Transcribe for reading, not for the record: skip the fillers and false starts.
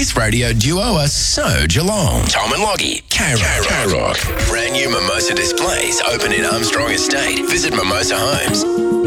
This radio duo are so Geelong. Tom and Loggy, K-Rock. Brand new Mimosa displays open in Armstrong Estate. Visit Mimosa Homes.